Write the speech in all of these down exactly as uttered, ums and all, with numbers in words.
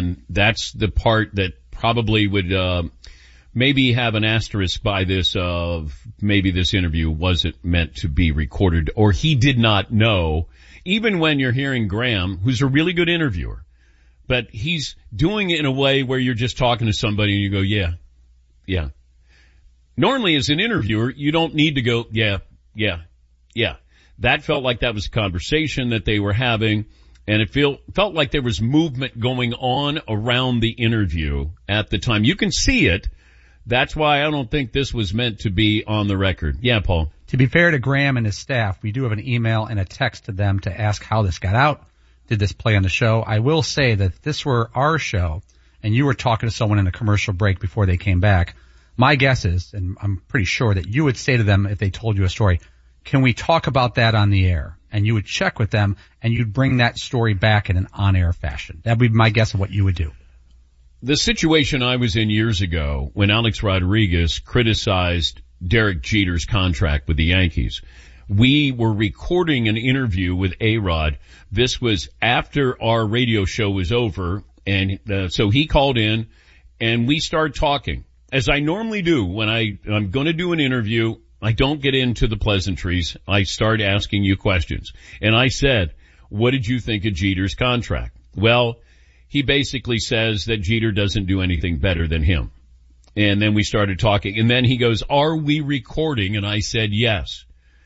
And that's the part that probably would, uh, maybe have an asterisk by this of maybe this interview wasn't meant to be recorded, or he did not know. Even when you're hearing Graham, who's a really good interviewer, but he's doing it in a way where you're just talking to somebody and you go, yeah, yeah. Normally as an interviewer, you don't need to go, yeah, yeah, yeah. That felt like that was a conversation that they were having, and it feel, felt like there was movement going on around the interview at the time. You can see it. That's why I don't think this was meant to be on the record. Yeah, Paul. To be fair to Graham and his staff, we do have an email and a text to them to ask how this got out. Did this play on the show? I will say that if this were our show and you were talking to someone in a commercial break before they came back, my guess is, and I'm pretty sure that you would say to them if they told you a story, can we talk about that on the air? And you would check with them and you'd bring that story back in an on-air fashion. That would be my guess of what you would do. The situation I was in years ago when Alex Rodriguez criticized Derek Jeter's contract with the Yankees, we were recording an interview with A-Rod. This was after our radio show was over, and uh, so he called in, and we started talking. As I normally do when I, I'm going to do an interview, I don't get into the pleasantries. I start asking you questions. And I said, what did you think of Jeter's contract? Well, he basically says that Jeter doesn't do anything better than him. And then we started talking. And then he goes, are we recording? And I said, yes.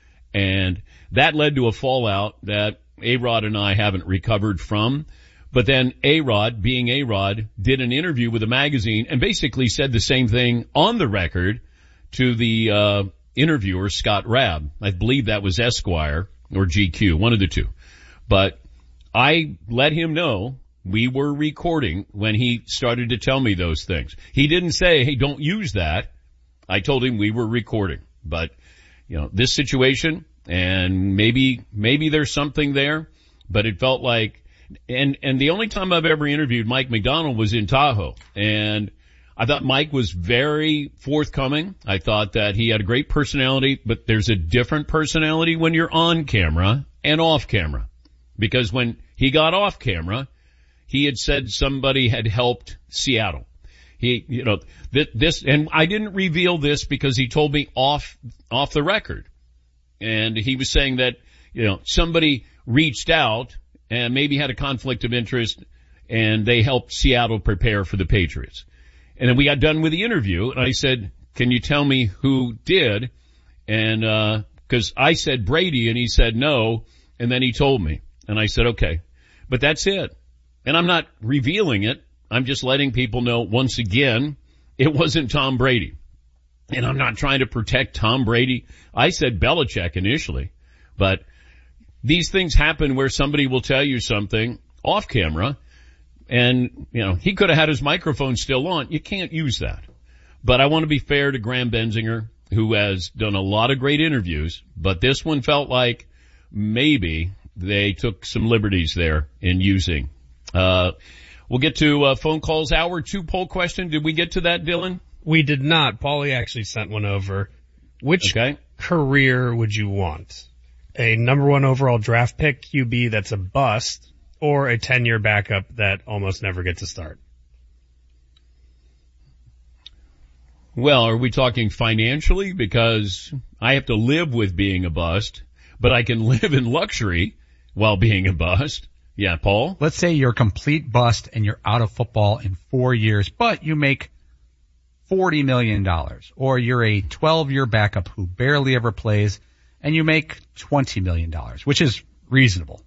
And that led to a fallout that A-Rod and I haven't recovered from. But then A-Rod, being A-Rod, did an interview with a magazine and basically said the same thing on the record to the uh interviewer, Scott Rabb. I believe that was Esquire or G Q, one of the two. But I let him know we were recording when he started to tell me those things. He didn't say, hey, don't use that. I told him we were recording. But, you know, this situation, and maybe, maybe there's something there, but it felt like, and, and the only time I've ever interviewed Mike McDonald was in Tahoe. And I thought Mike was very forthcoming. I thought that he had a great personality, but there's a different personality when you're on camera and off camera. Because when he got off camera, he had said somebody had helped Seattle. He, you know, th- this, and I didn't reveal this because he told me off, off the record. And he was saying that, you know, somebody reached out and maybe had a conflict of interest and they helped Seattle prepare for the Patriots. And then we got done with the interview and I said, can you tell me who did? And, uh, cause I said Brady and he said no. And then he told me and I said, okay, but that's it. And I'm not revealing it. I'm just letting people know once again, it wasn't Tom Brady. And I'm not trying to protect Tom Brady. I said Belichick initially, but these things happen where somebody will tell you something off camera and, you know, he could have had his microphone still on. You can't use that. But I want to be fair to Graham Benzinger, who has done a lot of great interviews, but this one felt like maybe they took some liberties there in using. Uh, we'll get to uh, phone calls. Hour two poll question. Did we get to that, Dylan? We did not. Paulie actually sent one over. Which okay. career would you want? A number one overall draft pick Q B that's a bust, or a ten-year backup that almost never gets a start? Well, are we talking financially? Because I have to live with being a bust, but I can live in luxury while being a bust. Yeah, Paul? Let's say you're a complete bust and you're out of football in four years, but you make forty million dollars. Or you're a twelve-year backup who barely ever plays and you make twenty million dollars, which is reasonable.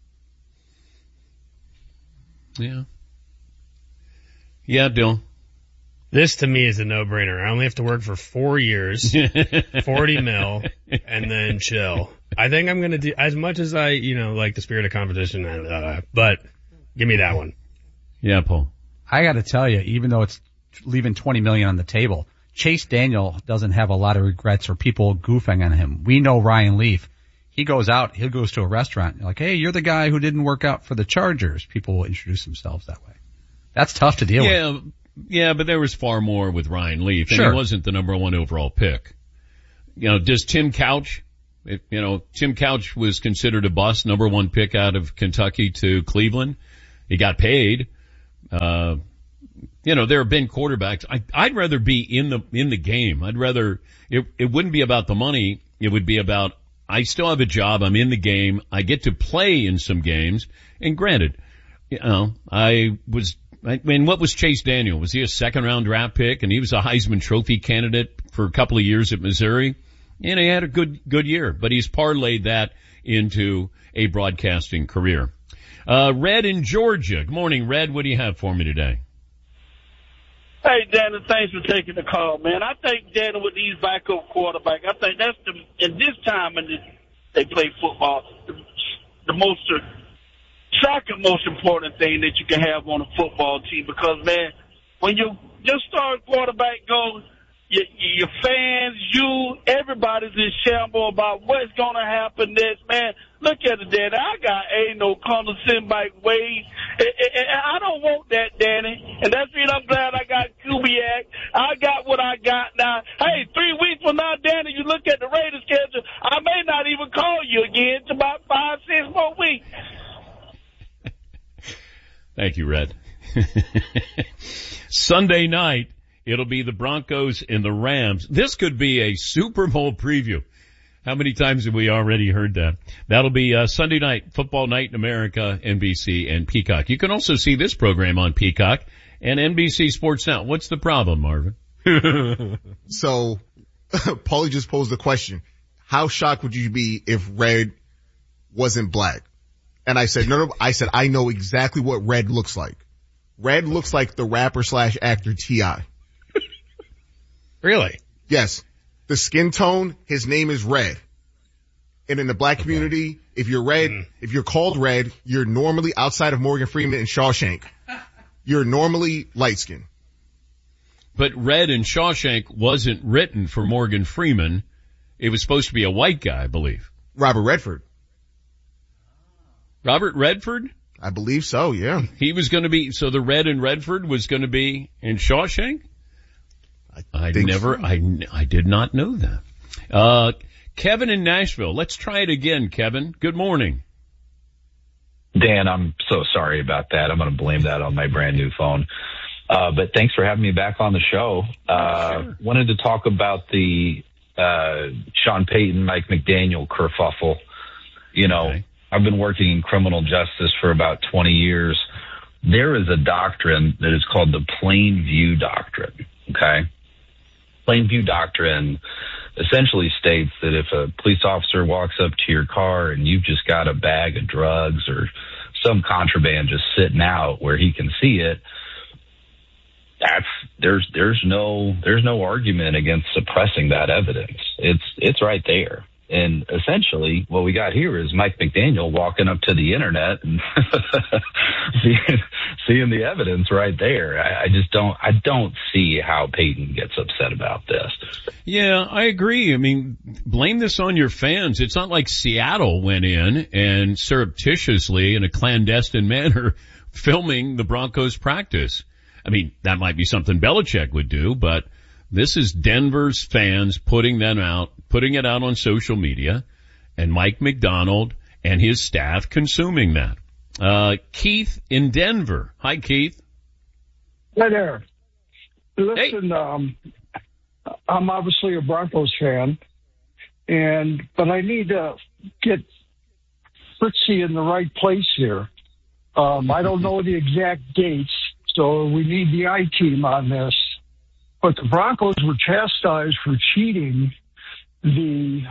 Yeah. Yeah, Dylan. This to me is a no-brainer. I only have to work for four years, forty mil, and then chill. I think I'm going to do, as much as I, you know, like the spirit of competition, uh, but give me that one. Yeah, Paul. I got to tell you, even though it's leaving twenty million on the table, Chase Daniel doesn't have a lot of regrets or people goofing on him. We know Ryan Leaf. He goes out, he goes to a restaurant, like, hey, you're the guy who didn't work out for the Chargers. People will introduce themselves that way. That's tough to deal yeah, with. Yeah, but there was far more with Ryan Leaf, and sure. he wasn't the number one overall pick. You know, does Tim Couch, if, you know, Tim Couch was considered a bust, number one pick out of Kentucky to Cleveland. He got paid, Uh, you know, there have been quarterbacks. I, I'd rather be in the, in the game. I'd rather, it, it wouldn't be about the money. It would be about, I still have a job. I'm in the game. I get to play in some games. And granted, you know, I was, I mean, what was Chase Daniel? Was he a second round draft pick? And he was a Heisman Trophy candidate for a couple of years at Missouri. And he had a good, good year, but he's parlayed that into a broadcasting career. Uh, Red in Georgia. Good morning, Red. What do you have for me today? Hey, Danny, thanks for taking the call, man. I think, Danny, with these backup quarterbacks, I think that's the, in this time in this, they play football, the, the most, uh, second most important thing that you can have on a football team because, man, when you just start quarterback goes, your, your fans, you, everybody's in shambles about what's going to happen next, man. Look at it, Danny. I got ain't no condescending by ways. And, and, and I don't want that, Danny. And that's reason I'm glad I got Kubiak. I got what I got now. Hey, three weeks from now, Danny, you look at the Raiders schedule, I may not even call you again. It's about five, six more weeks. Thank you, Red. Sunday night, it'll be the Broncos and the Rams. This could be a Super Bowl preview. How many times have we already heard that? That'll be uh, Sunday night, Football Night in America, N B C and Peacock. You can also see this program on Peacock and N B C Sports Now. What's the problem, Marvin? So, Paulie just posed the question, how shocked would you be if Red wasn't black? And I said, no, no, I said, I know exactly what Red looks like. Red looks like the rapper slash actor T I Really? Yes. The skin tone, his name is Red. And in the black community, if you're red, mm. if you're called Red, you're normally outside of Morgan Freeman and Shawshank. You're normally light skinned. But Red in Shawshank wasn't written for Morgan Freeman. It was supposed to be a white guy, I believe. Robert Redford. Robert Redford? I believe so, yeah. He was going to be, so the Red in Redford was going to be in Shawshank? I, I never, so. I, I did not know that. Uh, Kevin in Nashville. Let's try it again, Kevin. Good morning. Dan, I'm so sorry about that. I'm going to blame that on my brand new phone. Uh, but thanks for having me back on the show. Uh, sure. Wanted to talk about the, uh, Sean Payton, Mike McDaniel kerfuffle. You know, okay. I've been working in criminal justice for about twenty years. There is a doctrine that is called the plain view doctrine. Okay. Plain view doctrine essentially states that if a police officer walks up to your car and you've just got a bag of drugs or some contraband just sitting out where he can see it, that's, there's, there's no, there's no argument against suppressing that evidence. It's, it's right there. And essentially what we got here is Mike McDaniel walking up to the internet and seeing, seeing the evidence right there. I, I just don't, I don't see how Peyton gets upset about this. Yeah, I agree. I mean, blame this on your fans. It's not like Seattle went in and surreptitiously in a clandestine manner filming the Broncos practice. I mean, that might be something Belichick would do, but this is Denver's fans putting them out, putting it out on social media, and Mike McDonald and his staff consuming that. Uh, Keith in Denver. Hi, Keith. Hi there. Listen, hey. um, I'm obviously a Broncos fan, and but I need to get Fritzy in the right place here. Um, I don't know the exact dates, so we need the I-team on this. But the Broncos were chastised for cheating the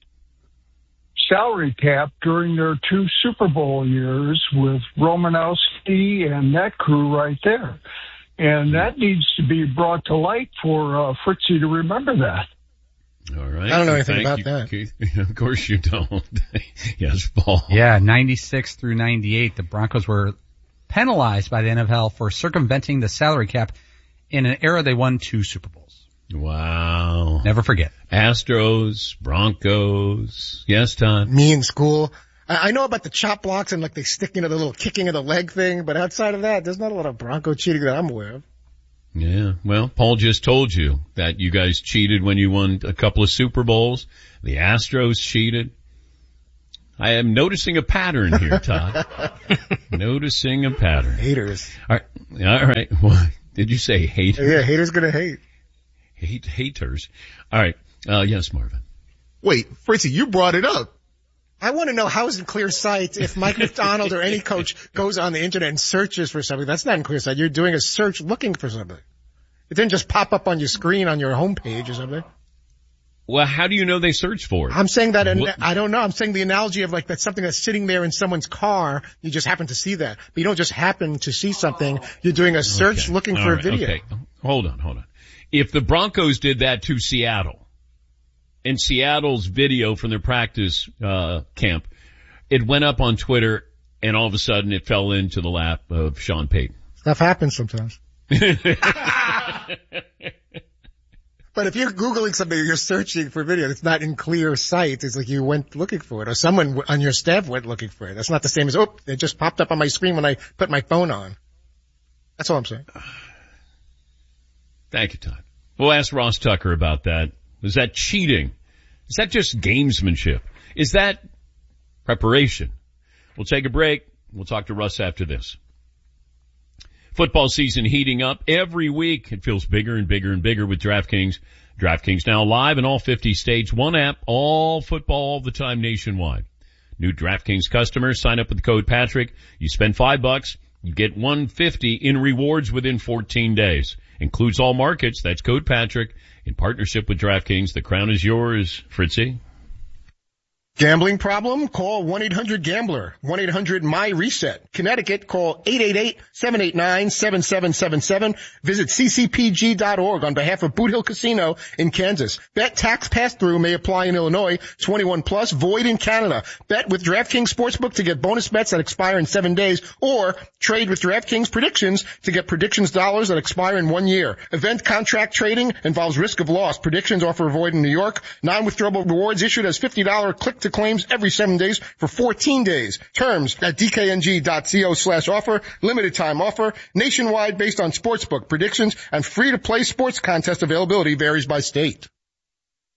salary cap during their two Super Bowl years with Romanowski and that crew right there. And that needs to be brought to light for uh, Fritzy to remember that. All right. I don't know anything Thank about you, that. Keith. Of course you don't. Yes, Paul. Yeah, ninety-six through ninety-eight, the Broncos were penalized by the N F L for circumventing the salary cap. In an era, they won two Super Bowls. Wow. Never forget. Astros, Broncos. Yes, Todd? Me in school. I, I know about the chop blocks and like they stick, you know, the little kicking of the leg thing, but outside of that, there's not a lot of Bronco cheating that I'm aware of. Yeah. Well, Paul just told you that you guys cheated when you won a couple of Super Bowls. The Astros cheated. I am noticing a pattern here, Todd. Noticing a pattern. Haters. All right. All right. Well, did you say haters? Yeah, haters gonna hate. Hate haters. All right. Uh, yes, Marvin. Wait, Fritzy, you brought it up. I want to know how is in clear sight if Mike McDonald or any coach goes on the internet and searches for something. That's not in clear sight. You're doing a search looking for something. It didn't just pop up on your screen on your homepage or something. Well, how do you know they search for it? I'm saying that, and What? I don't know. I'm saying the analogy of like that's something that's sitting there in someone's car. You just happen to see that. But you don't just happen to see something. You're doing a search Okay. looking All for right. a video. Okay. Hold on, hold on. If the Broncos did that to Seattle, and Seattle's video from their practice uh camp, it went up on Twitter, and all of a sudden it fell into the lap of Sean Payton. Stuff happens sometimes. But if you're Googling something, you're searching for video, it's not in clear sight. It's like you went looking for it, or someone on your staff went looking for it. That's not the same as, oh, it just popped up on my screen when I put my phone on. That's all I'm saying. Thank you, Todd. We'll ask Ross Tucker about that. Is that cheating? Is that just gamesmanship? Is that preparation? We'll take a break. We'll talk to Russ after this. Football season heating up every week. It feels bigger and bigger and bigger with DraftKings. DraftKings now live in all fifty states. One app, all football all the time nationwide. New DraftKings customers sign up with the code Patrick. You spend five bucks, you get one fifty in rewards within fourteen days. Includes all markets. That's code Patrick in partnership with DraftKings. The crown is yours, Fritzy. Gambling problem? Call one eight hundred gambler. one eight hundred my reset. Connecticut, call eight eight eight, seven eight nine, seven seven seven seven. Visit c c p g dot org on behalf of Boot Hill Casino in Kansas. Bet tax pass-through may apply in Illinois. twenty-one plus, void in Canada. Bet with DraftKings Sportsbook to get bonus bets that expire in seven days, or trade with DraftKings Predictions to get predictions dollars that expire in one year. Event contract trading involves risk of loss. Predictions offer void in New York. Non-withdrawable rewards issued as fifty dollars click to claims every seven days for fourteen days. Terms at d k n g dot co slash offer. Limited time offer. Nationwide based on sportsbook predictions and free to play sports contest availability varies by state.